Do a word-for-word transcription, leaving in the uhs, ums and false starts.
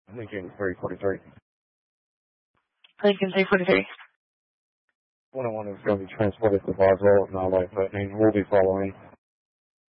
Lincoln three forty-three. Lincoln three forty-three. one oh one is going to be transported to Boswell, and I'll like, we'll be following.